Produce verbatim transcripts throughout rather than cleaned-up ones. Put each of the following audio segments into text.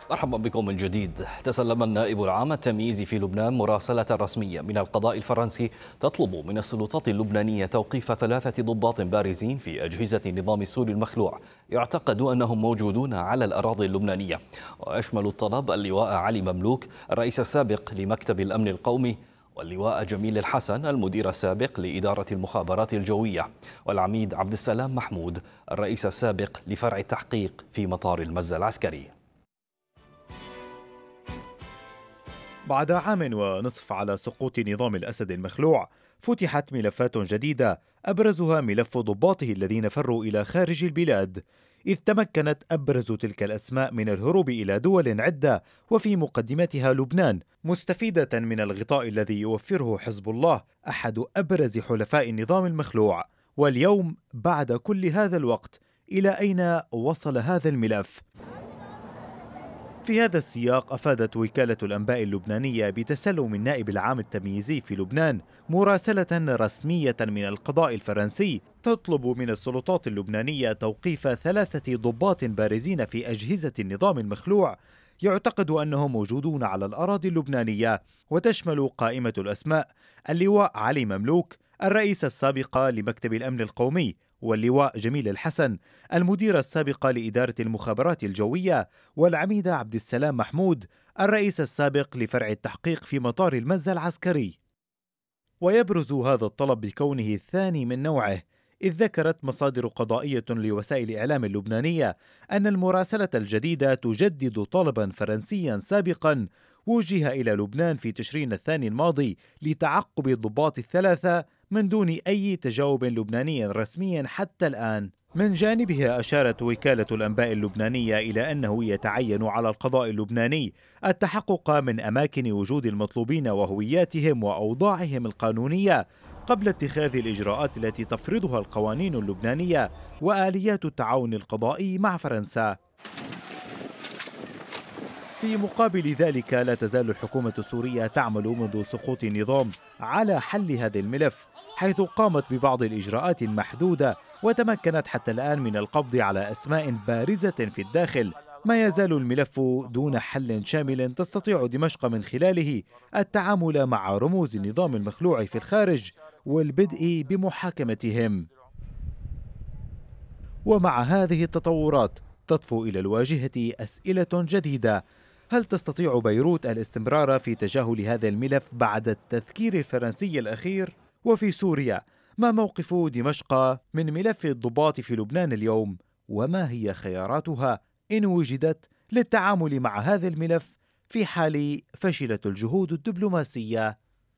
مرحبا بكم من جديد. تسلم النائب العام التمييزي في لبنان مراسلة رسمية من القضاء الفرنسي تطلب من السلطات اللبنانية توقيف ثلاثة ضباط بارزين في أجهزة النظام السوري المخلوع يعتقد أنهم موجودون على الأراضي اللبنانية. ويشمل الطلب اللواء علي مملوك الرئيس السابق لمكتب الأمن القومي، واللواء جميل الحسن المدير السابق لإدارة المخابرات الجوية، والعميد عبد السلام محمود الرئيس السابق لفرع التحقيق في مطار المزة العسكري. بعد عام ونصف على سقوط نظام الأسد المخلوع، فتحت ملفات جديدة أبرزها ملف ضباطه الذين فروا إلى خارج البلاد، إذ تمكنت أبرز تلك الأسماء من الهروب إلى دول عدة وفي مقدمتها لبنان، مستفيدة من الغطاء الذي يوفره حزب الله أحد أبرز حلفاء النظام المخلوع. واليوم بعد كل هذا الوقت، إلى أين وصل هذا الملف؟ في هذا السياق أفادت وكالة الأنباء اللبنانية بتسلم النائب العام التمييزي في لبنان مراسلة رسمية من القضاء الفرنسي تطلب من السلطات اللبنانية توقيف ثلاثة ضباط بارزين في أجهزة النظام المخلوع يعتقد أنهم موجودون على الأراضي اللبنانية، وتشمل قائمة الأسماء اللواء علي مملوك الرئيس السابق لمكتب الأمن القومي، واللواء جميل الحسن المدير السابق لإدارة المخابرات الجوية، والعميد عبد السلام محمود الرئيس السابق لفرع التحقيق في مطار المزة العسكري. ويبرز هذا الطلب بكونه الثاني من نوعه، إذ ذكرت مصادر قضائية لوسائل الإعلام اللبنانية أن المراسلة الجديدة تجدد طلبا فرنسيا سابقا وجه إلى لبنان في تشرين الثاني الماضي لتعقب الضباط الثلاثة من دون أي تجاوب لبناني رسمي حتى الآن. من جانبها أشارت وكالة الأنباء اللبنانية إلى أنه يتعين على القضاء اللبناني التحقق من أماكن وجود المطلوبين وهوياتهم وأوضاعهم القانونية قبل اتخاذ الإجراءات التي تفرضها القوانين اللبنانية وآليات التعاون القضائي مع فرنسا. في مقابل ذلك، لا تزال الحكومة السورية تعمل منذ سقوط النظام على حل هذا الملف، حيث قامت ببعض الإجراءات المحدودة وتمكنت حتى الآن من القبض على أسماء بارزة في الداخل. ما يزال الملف دون حل شامل تستطيع دمشق من خلاله التعامل مع رموز النظام المخلوع في الخارج والبدء بمحاكمتهم. ومع هذه التطورات تطفو إلى الواجهة أسئلة جديدة: هل تستطيع بيروت الاستمرار في تجاهل هذا الملف بعد التذكير الفرنسي الأخير؟ وفي سوريا، ما موقف دمشق من ملف الضباط في لبنان اليوم؟ وما هي خياراتها إن وجدت للتعامل مع هذا الملف في حال فشلت الجهود الدبلوماسية؟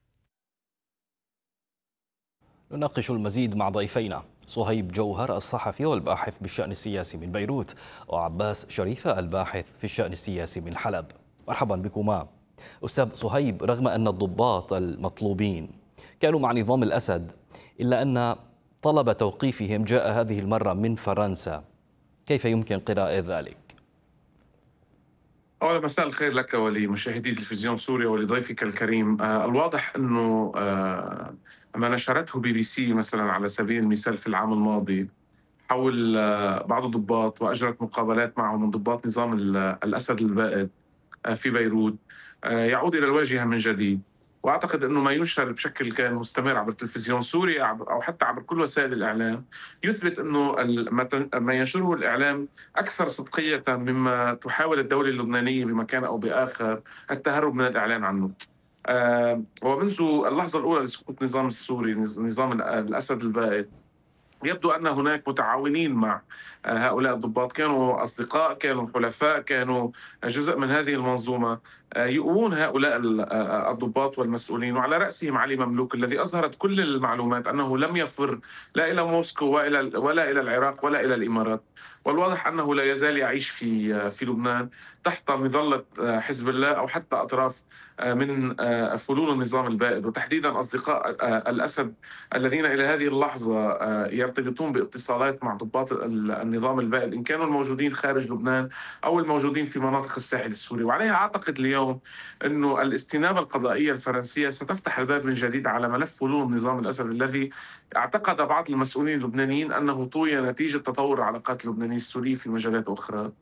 نناقش المزيد مع ضيفينا صهيب جوهر الصحفي والباحث بالشأن السياسي من بيروت، وعباس شريفة الباحث في الشأن السياسي من حلب. مرحبا بكما. أستاذ صهيب، رغم أن الضباط المطلوبين كانوا مع نظام الأسد، إلا أن طلب توقيفهم جاء هذه المرة من فرنسا، كيف يمكن قراءة ذلك؟ أولا، مساء الخير لك ولمشاهدي تلفزيون سوريا ولضيفك الكريم. آه الواضح أنه آه ما نشرته بي بي سي مثلا على سبيل المثال في العام الماضي حول آه بعض الضباط، وأجرت مقابلات معهم من ضباط نظام الأسد البائد آه في بيروت، آه يعود إلى الواجهة من جديد. واعتقد انه ما ينشر بشكل كان مستمر عبر التلفزيون السوري او حتى عبر كل وسائل الاعلام يثبت انه ما ينشره الاعلام اكثر صدقيه مما تحاول الدوله اللبنانيه بمكان او باخر التهرب من الاعلان عنه. آه ومنذ اللحظه الاولى لسقوط النظام السوري، نظام الاسد البائد، يبدو أن هناك متعاونين مع هؤلاء الضباط، كانوا أصدقاء، كانوا حلفاء، كانوا جزء من هذه المنظومة يؤوون هؤلاء الضباط والمسؤولين، وعلى رأسهم علي مملوك الذي أظهرت كل المعلومات أنه لم يفر لا إلى موسكو ولا ولا إلى العراق ولا إلى الإمارات، والواضح أنه لا يزال يعيش في في لبنان تحت مظلة حزب الله أو حتى أطراف من فلول النظام البائد، وتحديدا أصدقاء الأسد الذين إلى هذه اللحظة يرتبطون باتصالات مع ضباط النظام البائد، إن كانوا الموجودين خارج لبنان أو الموجودين في مناطق الساحل السوري. وعليها أعتقد اليوم أنه الاستنابة القضائية الفرنسية ستفتح الباب من جديد على ملف فلول النظام الأسد الذي اعتقد بعض المسؤولين اللبنانيين أنه طوي نتيجة تطور العلاقات اللبنانية السورية في مجالات أخرى.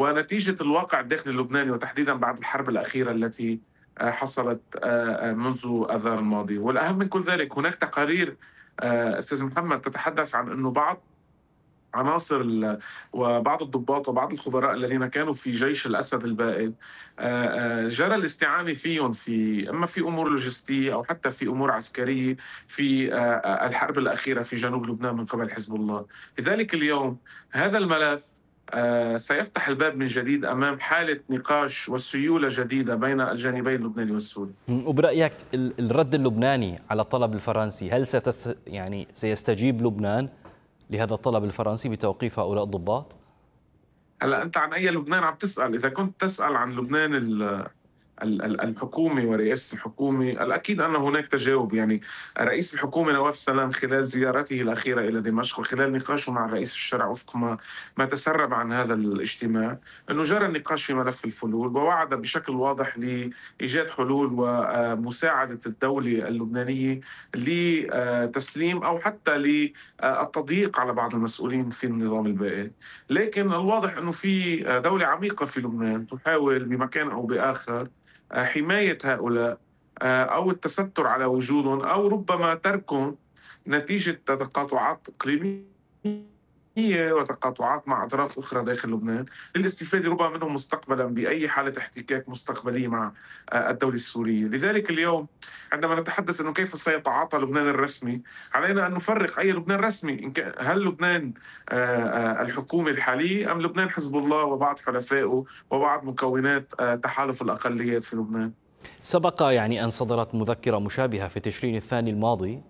ونتيجة الواقع الداخلي اللبناني، وتحديدا بعد الحرب الأخيرة التي آه، حصلت آه، آه، منذ آذار الماضي. والأهم من كل ذلك، هناك تقارير آه، أستاذ محمد تتحدث عن أنه بعض عناصر ال- وبعض الضباط وبعض الخبراء الذين كانوا في جيش الأسد البائد آه، آه، جرى الاستعانة فيهم في إما في أمور لوجستية أو حتى في أمور عسكرية في آه، آه، الحرب الأخيرة في جنوب لبنان من قبل حزب الله. لذلك اليوم هذا الملف آه، سيفتح الباب من جديد أمام حالة نقاش وسيولة جديدة بين الجانبين اللبناني والسوري. وبرأيك ال- الرد اللبناني على الطلب الفرنسي، هل ستس يعني سيستجيب لبنان لهذا الطلب الفرنسي بتوقيف هؤلاء الضباط؟ هلا أنت عن أي لبنان عم تسأل؟ إذا كنت تسأل عن لبنان ال- ال- ال- الحكومة ورئاسة الحكومة، الأكيد أن هناك تجاوب. يعني رئيس الحكومة نواف سلام خلال زيارته الأخيرة إلى دمشق وخلال نقاشه مع رئيس الشرع وفق ما ما تسرب عن هذا الاجتماع، أنه جرى النقاش في ملف الفلول، ووعد بشكل واضح لإيجاد حلول ومساعدة الدولة اللبنانية لتسليم أو حتى للتضييق على بعض المسؤولين في النظام البائد. لكن الواضح أنه في دولة عميقة في لبنان تحاول بمكان أو بآخر حماية هؤلاء أو التستر على وجودهم، أو ربما تركهم نتيجة تقاطعات إقليمية وتقاطعات مع أطراف أخرى داخل لبنان للاستفادة ربما منهم مستقبلا بأي حالة احتكاك مستقبلية مع الدولة السورية. لذلك اليوم عندما نتحدث أنه كيف سيتعاطى لبنان الرسمي، علينا أن نفرق أي لبنان رسمي. هل لبنان الحكومة الحالية أم لبنان حزب الله وبعض حلفائه وبعض مكونات تحالف الأقليات في لبنان؟ سبق يعني أن صدرت مذكرة مشابهة في تشرين الثاني الماضي،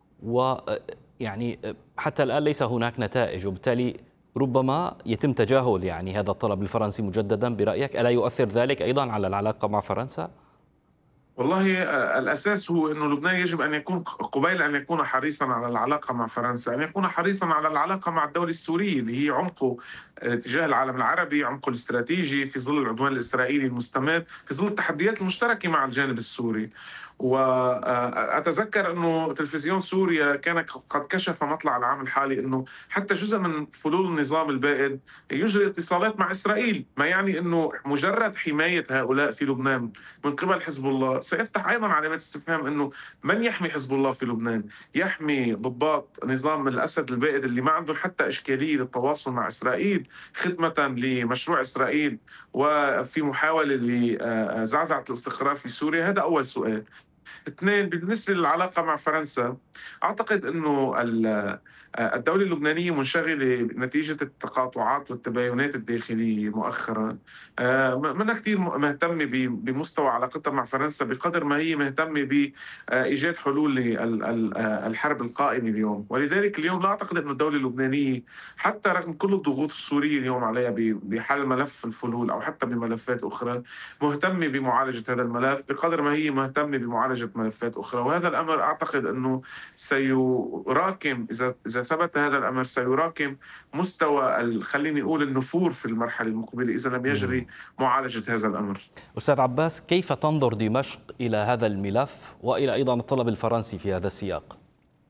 ويعني حتى الآن ليس هناك نتائج، وبالتالي ربما يتم تجاهل يعني هذا الطلب الفرنسي مجددا. برأيك ألا يؤثر ذلك أيضا على العلاقة مع فرنسا؟ والله آه، الأساس هو أنه لبنان يجب أن يكون قبيل أن يكون حريصا على العلاقة مع فرنسا، أن يكون حريصا على العلاقة مع الدولة السورية اللي هي عمقه آه، تجاه العالم العربي، عمقه الاستراتيجي في ظل العدوان الإسرائيلي المستمر، في ظل التحديات المشتركة مع الجانب السوري. وأتذكر أنه تلفزيون سوريا كان قد كشف مطلع العام الحالي أنه حتى جزء من فلول النظام البائد يجري اتصالات مع إسرائيل، ما يعني أنه مجرد حماية هؤلاء في لبنان من قبل حزب الله سيفتح أيضا علامات استفهام أنه من يحمي حزب الله في لبنان؟ يحمي ضباط نظام الأسد البائد اللي ما عندهم حتى إشكالية للتواصل مع إسرائيل خدمة لمشروع إسرائيل وفي محاولة لزعزعة الاستقرار في سوريا؟ هذا أول سؤال. اثنين، بالنسبة للعلاقة مع فرنسا، أعتقد أنه الدولة اللبنانية منشغلة نتيجة التقاطعات والتباينات الداخلية مؤخرا، منها كثير مهتمة بمستوى علاقتها مع فرنسا بقدر ما هي مهتمة بإيجاد حلول للحرب القائمة اليوم. ولذلك اليوم لا أعتقد أن الدولة اللبنانية حتى رغم كل الضغوط السورية اليوم عليها بحل ملف الفلول أو حتى بملفات أخرى مهتمة بمعالجة هذا الملف بقدر ما هي مهتمة بمعالجة ملفات أخرى. وهذا الأمر أعتقد أنه سيراكم، إذا إذا ثبت هذا الأمر سيراكم مستوى خليني أقول النفور في المرحلة المقبلة إذا لم يجري معالجة هذا الأمر. أستاذ عباس، كيف تنظر دمشق إلى هذا الملف وإلى أيضا الطلب الفرنسي في هذا السياق؟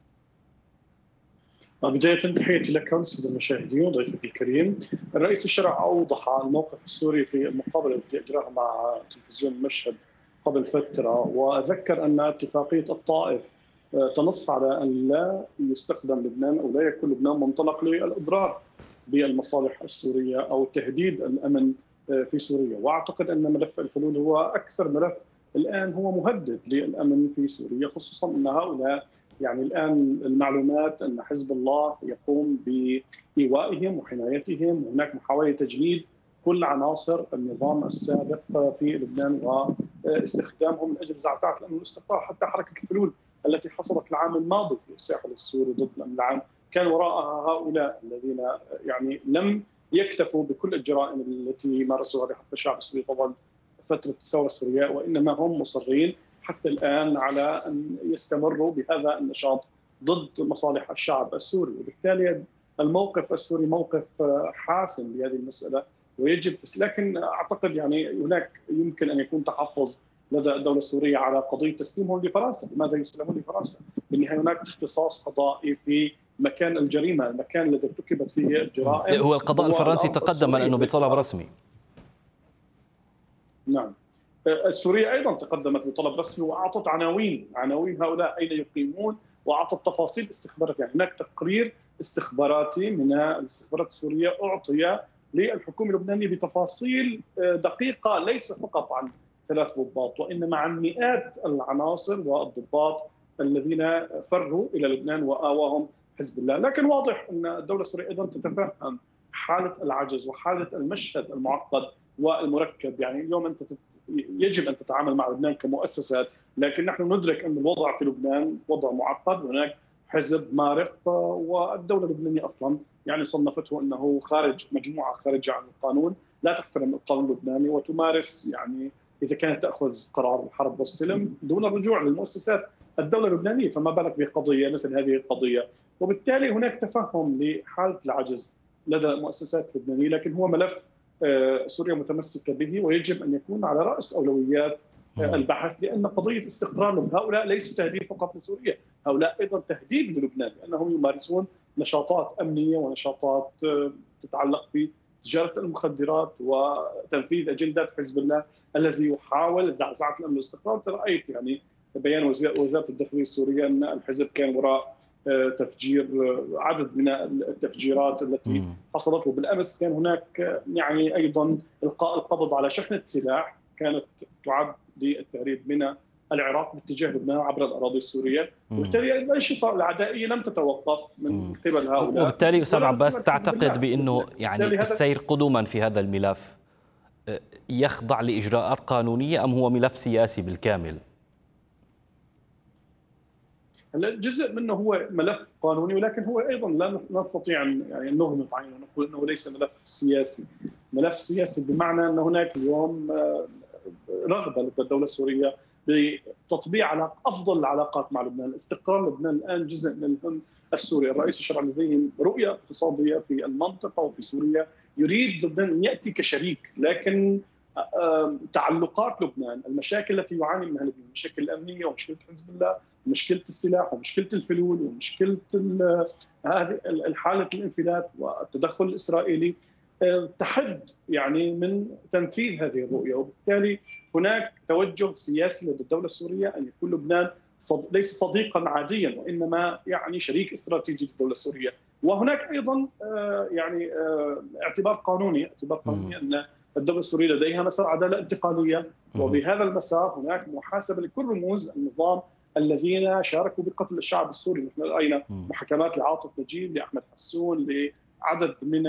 بداية تحياتي لك سيد المشاهدين وضيفك الكريم. الرئيس الشرع أوضح الموقف السوري في المقابلة التي أجراها مع تلفزيون المشهد قبل فترة، وأذكر أن اتفاقية الطائف تنص على أن لا يستخدم لبنان أو لا يكون لبنان منطلق للإضرار بالمصالح السورية أو تهديد الأمن في سوريا. وأعتقد أن ملف الحلول هو أكثر ملف الآن هو مهدد للأمن في سوريا، خصوصا أن هؤلاء يعني الآن المعلومات أن حزب الله يقوم بإيوائهم وحمايتهم، وهناك محاولة تجنيد كل عناصر النظام السابق في لبنان واستخدامهم من أجل زعزعة الأمن والاستقرار. حتى حركة الحلول التي حصلت العام الماضي في الساحل السوري ضد الأمن العام كان وراءها هؤلاء الذين يعني لم يكتفوا بكل الجرائم التي مارسوها بحق الشعب السوري طوال فترة الثورة السورية، وإنما هم مصرين حتى الآن على أن يستمروا بهذا النشاط ضد مصالح الشعب السوري. وبالتالي الموقف السوري موقف حاسم بهذه المسألة ويجب، لكن أعتقد يعني هناك يمكن أن يكون تحفظ لدى الدولة السورية على قضية تسليمهم لفرنسا. لماذا يسلمون لفرنسا؟ بالنهاية هناك اختصاص قضائي في مكان الجريمة، المكان الذي ارتكبت فيه الجرائم. هو القضاء الفرنسي تقدم أنه بطلب رسمي. نعم. سوريا أيضا تقدمت بطلب رسمي وأعطت عناوين عناوين هؤلاء أين يقيمون، وأعطت تفاصيل استخباراتية. يعني هناك تقرير استخباراتي من الاستخبارات السورية أعطي للحكومة اللبنانية بتفاصيل دقيقة، ليس فقط عن ثلاث ضباط وإنما عن مئات العناصر والضباط الذين فروا إلى لبنان وآواهم حزب الله. لكن واضح أن الدولة السورية أيضا تتفهم حالة العجز وحالة المشهد المعقد والمركب. يعني اليوم أنت يجب أن تتعامل مع لبنان كمؤسسات، لكن نحن ندرك أن الوضع في لبنان وضع معقد، هناك حزب مارق، والدولة اللبنانية أصلا يعني صنفته أنه خارج مجموعة خارجة عن القانون، لا تحترم القانون اللبناني وتمارس يعني إذا كانت تأخذ قرار الحرب والسلم دون الرجوع للمؤسسات الدولة اللبنانية، فما بالك بقضية مثل هذه القضية. وبالتالي هناك تفهم لحالة العجز لدى المؤسسات اللبنانية، لكن هو ملف سوريا متمسكة به ويجب أن يكون على رأس أولويات البحث، لأن قضية استقرار هؤلاء ليس تهديد فقط لسوريا، هؤلاء أيضا تهديد للبنان، لأنهم يمارسون نشاطات أمنية ونشاطات تتعلق بتجارة المخدرات وتنفيذ أجندات حزب الله الذي يحاول زعزعة الأمن والاستقرار. رأيت يعني بيان وزارة الداخلية السورية أن الحزب كان وراء تفجير عدد من التفجيرات التي حصلت له. بالأمس كان هناك يعني أيضا إلقاء القبض على شحنة سلاح كانت تعد للتهريب من العراق باتجاه لبنان عبر الأراضي السورية، وبالتالي الأنشطة العدائية لم تتوقف من قبل هؤلاء. وبالتالي أستاذ عباس تعتقد بأنه يعني السير قدما في هذا الملف يخضع لإجراءات قانونية أم هو ملف سياسي بالكامل؟ هلا جزء منه هو ملف قانوني، ولكن هو ايضا لا نستطيع ان يعني نغمض عينه ونقول انه ليس ملف سياسي. ملف سياسي بمعنى ان هناك اليوم رغبه لدى الدوله السوريه بتطبيع علاقة افضل العلاقات مع لبنان، استقرار لبنان الان جزء من الهم السوري. الرئيس الشرعي لديه رؤيه اقتصاديه في المنطقه وفي سوريا، يريد لبنان ان ياتي كشريك، لكن تعلقات لبنان، المشاكل التي يعاني منها لبنان، المشاكل الامنيه ومشكله حزب الله ومشكله السلاح ومشكله الفلول ومشكله هذه الحاله الانفلات والتدخل الاسرائيلي تحد يعني من تنفيذ هذه الرؤيه. وبالتالي هناك توجه سياسي لدى الدوله السوريه ان يكون لبنان صد... ليس صديقا عاديا وانما يعني شريك استراتيجي للدوله السوريه. وهناك ايضا يعني اعتبار قانوني، اعتبار قانوني ان الدولة السورية لديها مسار عدالة انتقالية، وبهذا المسار هناك محاسبة لكل رموز النظام الذين شاركوا بقتل الشعب السوري. نحن رأينا محاكمات لعاطف نجيب، لأحمد حسون، لعدد من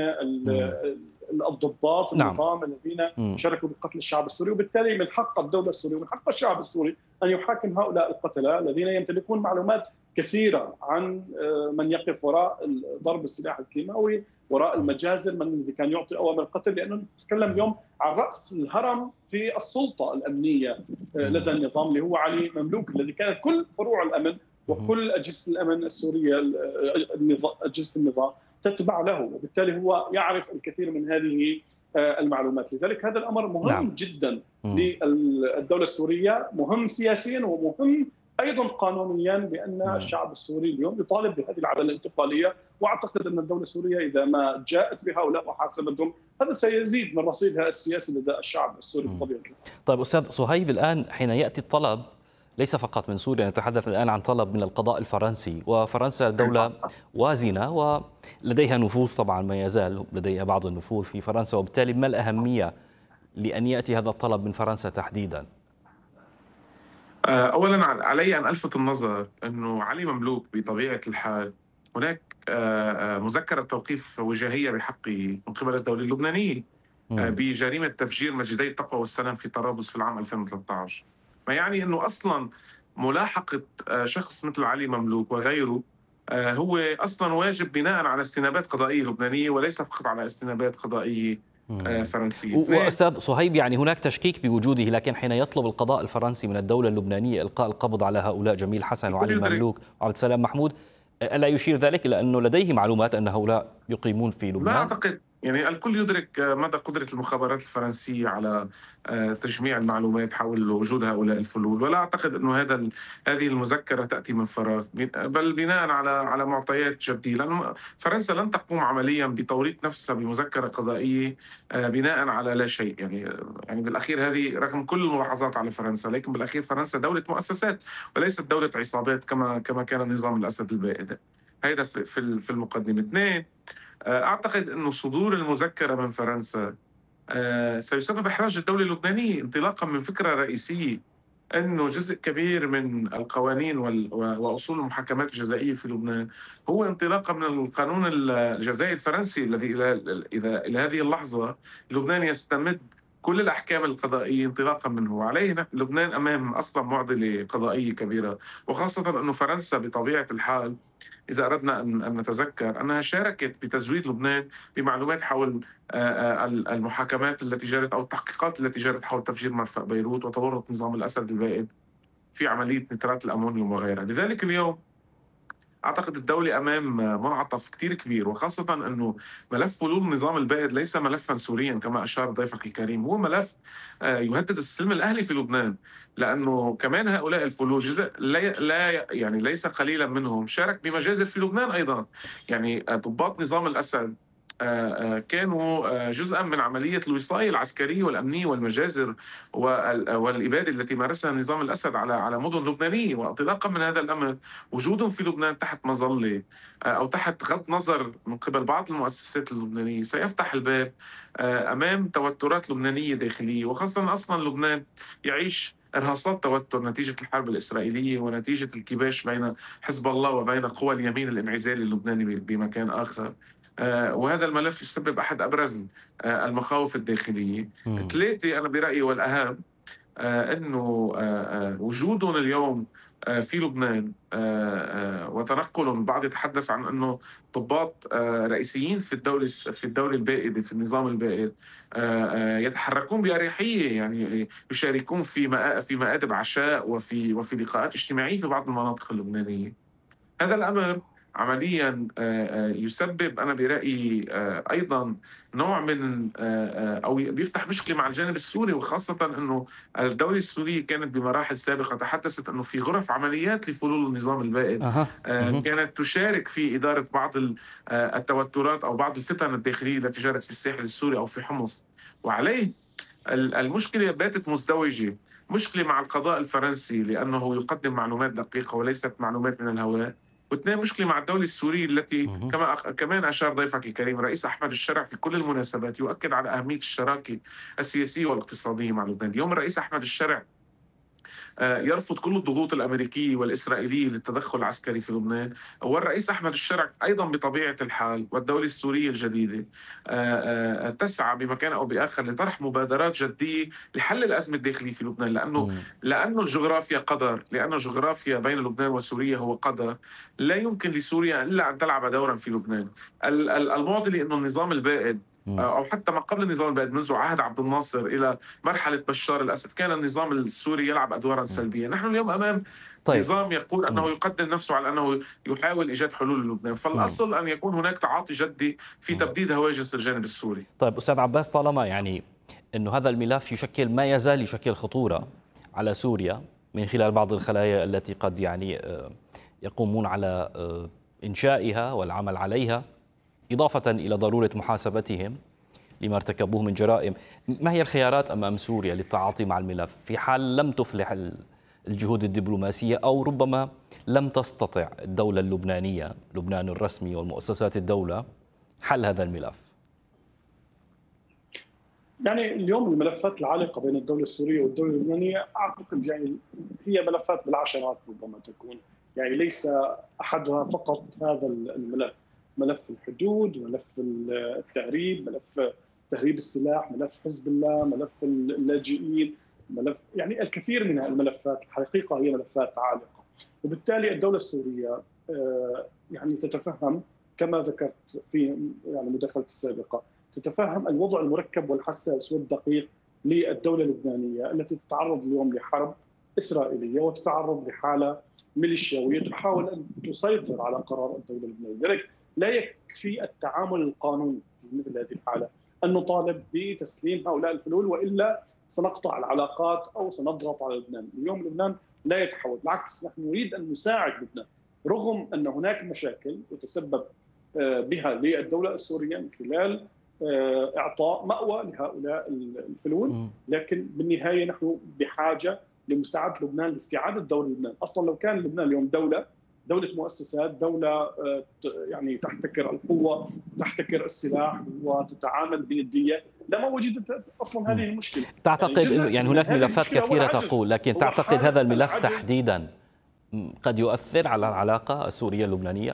الضباط النظام الذين شاركوا بقتل الشعب السوري. وبالتالي من حق الدولة السورية ومن حق الشعب السوري أن يحاكم هؤلاء القتلة الذين يمتلكون معلومات كثيرة عن من يقف وراء ضرب السلاح الكيماوي، وراء المجازر، من الذي كان يعطي اوامر القتل، لانه نتكلم اليوم عن راس الهرم في السلطه الامنيه لدى النظام اللي هو علي مملوك، الذي كانت كل فروع الامن وكل اجهزه الامن السوريه اجهزه النظام تتبع له، وبالتالي هو يعرف الكثير من هذه المعلومات. لذلك هذا الامر مهم نعم. جدا للدوله السوريه، مهم سياسيا ومهم ايضا قانونيا، بان الشعب السوري اليوم يطالب بهذه العداله الانتقاليه. واعتقد ان الدوله السوريه اذا ما جاءت بهؤلاء وحاسبتهم هذا سيزيد من رصيدها السياسي لدى الشعب السوري بطبيعه الحال. طيب استاذ صهيب، الان حين ياتي الطلب ليس فقط من سوريا، نتحدث الان عن طلب من القضاء الفرنسي، وفرنسا دوله وازنه ولديها نفوذ، طبعا ما يزال لديها بعض النفوذ في فرنسا، وبالتالي ما الاهميه لان ياتي هذا الطلب من فرنسا تحديدا؟ اولا علي ان الفت النظر انه علي مملوك بطبيعه الحال هناك مذكره توقيف وجاهيه بحقه من قبل الدوله اللبنانيه بجريمه تفجير مسجدي التقوى والسلام في طرابلس في العام ألفين وثلاثة عشر، ما يعني انه اصلا ملاحقه شخص مثل علي مملوك وغيره هو اصلا واجب بناء على استنابات قضائيه لبنانيه وليس فقط على استنابات قضائيه فرنسية. وأستاذ صهيب، يعني هناك تشكيك بوجوده، لكن حين يطلب القضاء الفرنسي من الدولة اللبنانية إلقاء القبض على هؤلاء جميل حسن وعلي مملوك وعبد السلام محمود، ألا يشير ذلك إلى أنه لديه معلومات أن هؤلاء يقيمون في لبنان؟ لا أعتقد يعني الكل يدرك مدى قدرة المخابرات الفرنسية على تجميع المعلومات حول وجود هؤلاء الفلول، ولا أعتقد أنه هذا ال- هذه المذكرة تأتي من فراغ، بل بناء على على معطيات جدية، لأن فرنسا لن تقوم عمليا بتوريط نفسها بمذكرة قضائية بناء على لا شيء. يعني يعني بالأخير هذه رغم كل الملاحظات على فرنسا، لكن بالأخير فرنسا دولة مؤسسات وليست دولة عصابات كما كما كان نظام الأسد البائد. هذا في في في المقدمة. اثنين، أعتقد أنه صدور المذكرة من فرنسا آه، سيسبب إحراج الدولة اللبنانية انطلاقا من فكرة رئيسية، أنه جزء كبير من القوانين وال- و- وأصول المحاكمات الجزائية في لبنان هو انطلاقا من القانون الجزائي الفرنسي الذي إلى إذا إلى هذه اللحظة لبنان يستمد كل الأحكام القضائية انطلاقا منه. وعليه نحن- لبنان أمام أصلا معضلة قضائية كبيرة، وخاصة أنه فرنسا بطبيعة الحال إذا أردنا أن أن نتذكر أنها شاركت بتزويد لبنان بمعلومات حول آه، آه، المحاكمات التي جرت أو التحقيقات التي جرت حول تفجير مرفأ بيروت وتورط نظام الأسد البائد في عملية نترات الأمونيوم وغيرها. لذلك اليوم أعتقد الدولة أمام منعطف كتير كبير، وخاصة أنه ملف فلول النظام البائد ليس ملفا سوريا كما أشار ضيفك الكريم، هو ملف آه، يهدد السلم الأهلي في لبنان، لأنه كمان هؤلاء الفلول جزء لا لا- يعني ليس قليلا منهم شارك بمجازر في لبنان أيضا. يعني آه، ضباط نظام الأسد آه، آه، كانوا آه، جزءا من عملية الوصاية العسكرية والأمنية والمجازر وال- والإبادة التي مارسها نظام الأسد على على مدن لبنانية. وانطلاقا من هذا الأمر وجودهم في لبنان تحت مظلة آه، أو تحت غض نظر من قبل بعض المؤسسات اللبنانية سيفتح الباب آه، أمام توترات لبنانية داخلية، وخاصة أصلا لبنان يعيش إرهاصات توتر نتيجة الحرب الإسرائيلية ونتيجة الكباش بين حزب الله وبين قوى اليمين الانعزالي اللبناني بمكان آخر. آه، وهذا الملف يسبب أحد أبرز آه، المخاوف الداخلية. مم. ثلاثة، أنا برأيي والأهم آه، أنه آه، آه، وجودهم اليوم آه، في لبنان آه، آه، وتنقلهم، البعض يتحدث عن أنه ضباط آه، رئيسيين في الدولة في الدولة البائدة في النظام البائد آه، آه، يتحركون بأريحية، يعني يشاركون في مآ- في مآدب عشاء وفي وفي لقاءات اجتماعية في بعض المناطق اللبنانية. هذا الأمر عمليا آه، آه، يسبب أنا برأيي آه، أيضا نوع من آه، آه، أو بيفتح مشكلة مع الجانب السوري، وخاصة أنه الدولة السورية كانت بمراحل سابقة تحدثت أنه في غرف عمليات لفلول النظام البائد أها. آه، مهم. كانت تشارك في إدارة بعض ال- آه، التوترات أو بعض الفتن الداخلية التي جرت في الساحل السوري أو في حمص. وعليه ال- المشكلة باتت مزدوجة، مشكلة مع القضاء الفرنسي لأنه يقدم معلومات دقيقة وليست معلومات من الهواء، واثنين مشكلة مع الدولة السورية التي مهم. كما أخ... كمان أشار ضيفك الكريم رئيس أحمد الشرع في كل المناسبات يؤكد على أهمية الشراكة السياسية والاقتصادية مع لبنان. اليوم الرئيس أحمد الشرع آه، يرفض كل الضغوط الأمريكية والإسرائيلية للتدخل العسكري في لبنان، والرئيس أحمد الشرع أيضا بطبيعة الحال والدولة السورية الجديدة آه، آه، تسعى بمكان أو بآخر لطرح مبادرات جدية لحل الأزمة الداخلية في لبنان، لأنه مم. لأنه الجغرافيا قدر، لأنه الجغرافيا بين لبنان وسوريا هو قدر، لا يمكن لسوريا إلا أن تلعب دورا في لبنان. ال- ال- المعضلة أنه النظام البائد مم. أو حتى ما قبل النظام البائد منذ عهد عبد الناصر إلى مرحلة بشار الأسد كان النظام السوري يلعب أدوارا مم. سلبية. نحن اليوم أمام طيب. نظام يقول أنه مم. يقدم نفسه على أنه يحاول إيجاد حلول للبنان، مم. فالأصل أن يكون هناك تعاطي جدي في مم. تبديد هواجس الجانب السوري. طيب أستاذ عباس، طالما يعني أنه هذا الملف يشكل ما يزال يشكل خطورة على سوريا من خلال بعض الخلايا التي قد يعني آه، يقومون على آه، إنشائها والعمل عليها، إضافة إلى ضرورة محاسبتهم لما ارتكبوه من جرائم، ما هي الخيارات أمام سوريا للتعاطي مع الملف في حال لم تفلح الجهود الدبلوماسية أو ربما لم تستطع الدولة اللبنانية، لبنان الرسمي والمؤسسات الدولة، حل هذا الملف؟ يعني اليوم الملفات العالقه بين الدوله السوريه والدوله اللبنانيه اعتقد يعني هي ملفات بالعشرات ربما تكون، يعني ليس احدها فقط هذا الملف، ملف الحدود، ملف التهريب، ملف تهريب السلاح، ملف حزب الله، ملف اللاجئين، ملف يعني الكثير من الملفات الحقيقه هي ملفات عالقه، وبالتالي الدوله السوريه يعني تتفهم كما ذكرت في يعني مداخلتي السابقه، تتفهم الوضع المركب والحساس والدقيق للدولة اللبنانية التي تتعرض اليوم لحرب إسرائيلية وتتعرض لحالة ميليشياوية تحاول أن تسيطر على قرار الدولة اللبنانية. لذلك لا يكفي التعامل القانوني في مثل هذه الحالة أن نطالب بتسليم هؤلاء الفلول، وإلا سنقطع العلاقات أو سنضغط على لبنان. اليوم لبنان لا يتحول، بالعكس نحن نريد أن نساعد لبنان رغم أن هناك مشاكل يتسبب بها للدولة السورية من خلال إعطاء مأوى لهؤلاء الفلول، لكن بالنهاية نحن بحاجة لمساعدة لبنان لاستعادة دور لبنان. أصلا لو كان لبنان اليوم دولة دولة مؤسسات، دولة يعني تحتكر القوة، تحتكر السلاح وتتعامل بندية، لما وجدت أصلا هذه المشكلة. تعتقد يعني, إنه يعني هناك ملفات كثيرة تقول، لكن تعتقد هذا الملف تحديدا قد يؤثر على العلاقة السورية اللبنانية؟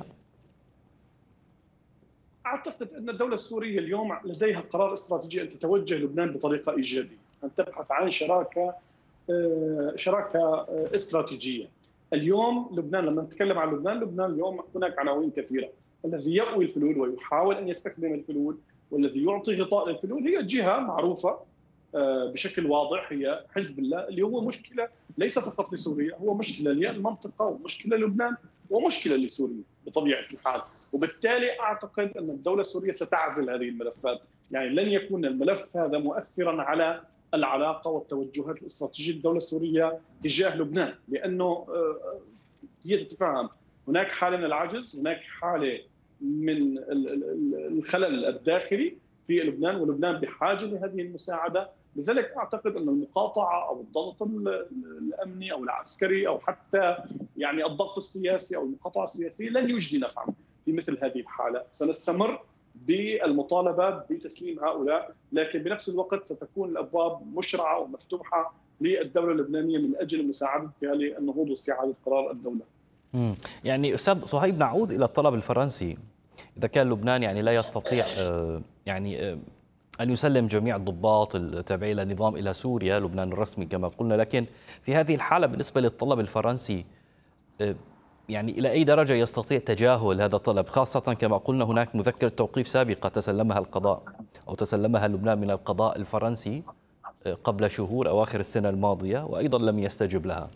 أعتقد أن الدولة السورية اليوم لديها قرار استراتيجي أن تتوجه لبنان بطريقة إيجابية، أن تبحث عن شراكة شراكة استراتيجية. اليوم لبنان، لما نتكلم عن لبنان، لبنان اليوم هناك عناوين كثيرة. الذي يأوي الفلول ويحاول أن يستخدم الفلول والذي يعطي غطاء للفلول هي جهة معروفة بشكل واضح، هي حزب الله، اللي هو مشكلة ليس فقط لسوريا، هو مشكلة للمنطقة ومشكلة لبنان ومشكلة لسوريا بطبيعة الحال. وبالتالي أعتقد أن الدولة السورية ستعزل هذه الملفات، يعني لن يكون الملف هذا مؤثرا على العلاقة والتوجهات الاستراتيجية للدولة السورية تجاه لبنان، لأنه هي تتفهم هناك حالة من العجز، هناك حالة من الخلل الداخلي في لبنان، ولبنان بحاجة لهذه المساعدة. لذلك أعتقد أن المقاطعة أو الضغط الأمني أو العسكري أو حتى يعني الضغط السياسي أو المقاطعة السياسية لن يجدي نفعا في مثل هذه الحالة. سنستمر بالمطالبة بتسليم هؤلاء، لكن بنفس الوقت ستكون الأبواب مشرعة ومفتوحة للدولة اللبنانية من أجل مساعدتها للنهوض واستعادة قرار الدولة. مم. يعني أستاذ صهيب، نعود إلى الطلب الفرنسي. إذا كان لبنان يعني لا يستطيع يعني أن يسلم جميع الضباط التابعين للنظام إلى سوريا، لبنان الرسمي كما قلنا، لكن في هذه الحالة بالنسبة للطلب الفرنسي يعني إلى أي درجة يستطيع تجاهل هذا الطلب، خاصة كما قلنا هناك مذكرة توقيف سابقة تسلمها القضاء أو تسلمها لبنان من القضاء الفرنسي قبل شهور أواخر السنة الماضية، وأيضا لم يستجب لها؟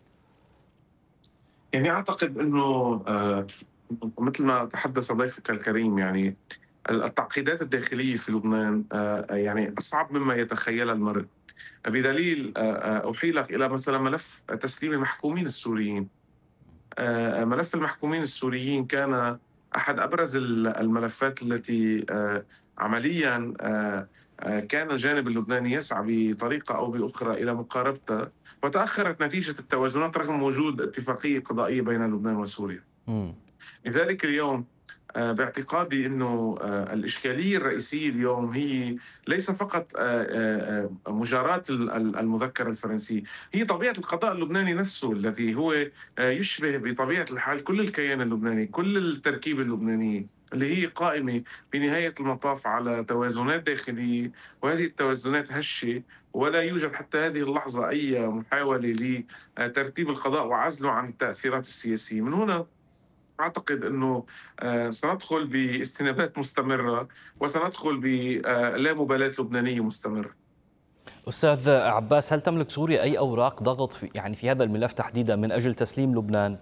يعني أعتقد أنه مثل ما تحدث ضيفك الكريم، يعني التعقيدات الداخلية في لبنان يعني أصعب مما يتخيل المرء، بدليل أحيلك إلى مثلا ملف تسليم المحكومين السوريين. ملف المحكومين السوريين كان أحد أبرز الملفات التي عمليا كان الجانب اللبناني يسعى بطريقة أو بأخرى إلى مقاربته، وتأخرت نتيجة التوازنات رغم وجود اتفاقية قضائية بين لبنان وسوريا. م. لذلك اليوم باعتقادي أنه الإشكالية الرئيسية اليوم هي ليس فقط مجاراة المذكرة الفرنسية، هي طبيعة القضاء اللبناني نفسه الذي هو يشبه بطبيعة الحال كل الكيان اللبناني، كل التركيبة اللبنانية اللي هي قائمة بنهاية المطاف على توازنات داخلية، وهذه التوازنات هشة، ولا يوجد حتى هذه اللحظة أي محاولة لترتيب القضاء وعزله عن التأثيرات السياسية. من هنا أعتقد أنه سندخل باستنابات مستمرة وسندخل بلا مبالاة لبنانية مستمرة. أستاذ عباس، هل تملك سوريا أي أوراق ضغط في يعني في هذا الملف تحديدا من أجل تسليم لبنان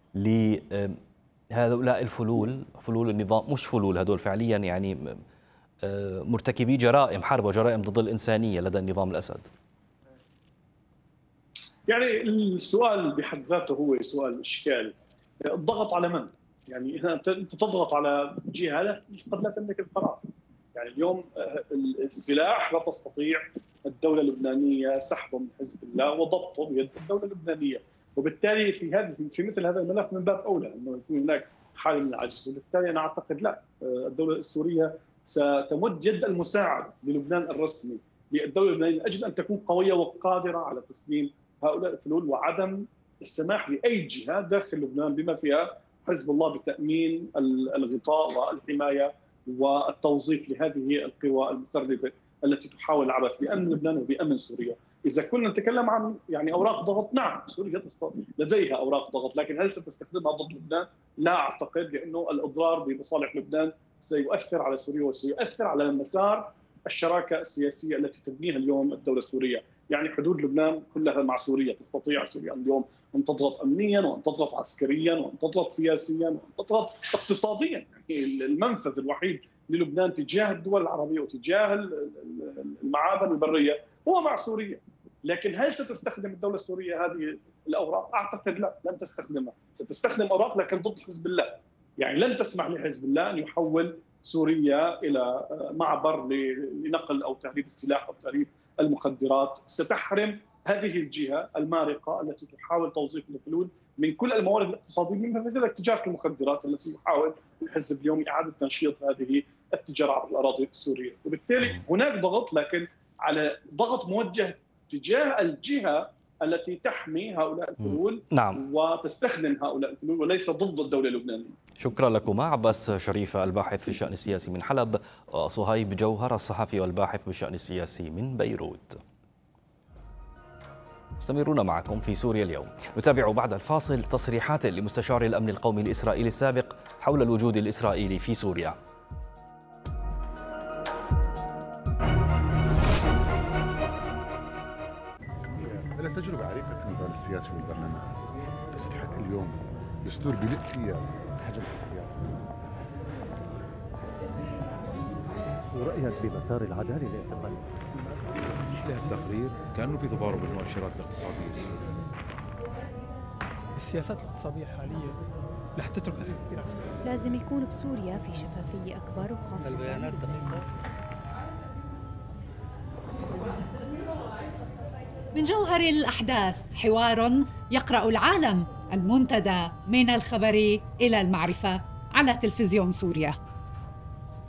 لهؤلاء الفلول، فلول النظام، مش فلول هذول فعليا يعني مرتكبي جرائم حرب وجرائم ضد الإنسانية لدى النظام الأسد؟ يعني السؤال بحد ذاته هو سؤال إشكال. الضغط على من؟ يعني انت تضغط على جهه قد لا تملك القرار. يعني اليوم السلاح لا تستطيع الدوله اللبنانيه سحبه من حزب الله وضبطه بيد الدوله اللبنانيه، وبالتالي في هذا في مثل هذا الملف من باب اولى انه يكون هناك حاله من العجز، وبالتالي انا اعتقد لا، الدوله السوريه ستمد يد المساعده للبنان الرسمي للدوله اللبنانيه من اجل ان تكون قويه وقادره على تسليم هؤلاء الفلول، وعدم السماح لأي جهة داخل لبنان بما فيها حزب الله بتأمين الغطاء والحماية والتوظيف لهذه القوى المخربة التي تحاول العبث بأمن لبنان وبأمن سوريا. إذا كنا نتكلم عن يعني أوراق ضغط، نعم سوريا لديها أوراق ضغط، لكن هل ستستخدمها ضد لبنان؟ لا أعتقد، لأنه الإضرار بمصالح لبنان سيؤثر على سوريا وسيؤثر على مسار الشراكة السياسية التي تبنيها اليوم الدولة السورية. يعني حدود لبنان كلها مع سوريا، تستطيع سوريا اليوم أن تضغط أمنيا وأن تضغط عسكريا وأن تضغط سياسيا وأن تضغط اقتصاديا. يعني المنفذ الوحيد للبنان تجاه الدول العربية وتجاه المعابر البرية هو مع سوريا. لكن هل ستستخدم الدولة السورية هذه الأوراق؟ أعتقد لا، لن تستخدمها. ستستخدم أوراق لكن ضد حزب الله. يعني لن تسمح لحزب الله أن يحول سوريا إلى معبر لنقل أو تهريب السلاح أو تهريب المخدرات. ستحرم هذه الجهة المارقة التي تحاول توظيف الحلول من كل الموارد الاقتصادية، من ذلك تجارة المخدرات التي يحاول الحزب اليوم إعادة تنشيط هذه التجارة عبر الأراضي السورية. وبالتالي هناك ضغط، لكن على ضغط موجه تجاه الجهة التي تحمي هؤلاء الحلول نعم. وتستخدم هؤلاء الحلول وليس ضد الدولة اللبنانية. شكرا لكما. عباس شريف الباحث في الشأن السياسي من حلب، وصهيب جوهر الصحفي والباحث بالشأن السياسي من بيروت. مستمرون معكم في سوريا اليوم. نتابع بعد الفاصل تصريحات لمستشار الأمن القومي الإسرائيلي السابق حول الوجود الإسرائيلي في سوريا. أنا تجربة عريقة في المجال السياسي والبرلمان. تصريحات اليوم دستور بلد فيها حجم الاختيار. ورأيك بمسار العدالة الاعتقالي؟ له التقرير كأنه في تضارب بالمؤشرات الاقتصادية السورية. السياسات الاقتصادية الحالية رح تترك أثر كثير. لازم يكون بسوريا في شفافية أكبر وخاصة البيانات دقيقة. من جوهر الأحداث حوار يقرأ العالم، المنتدى من الخبر إلى المعرفة على تلفزيون سوريا.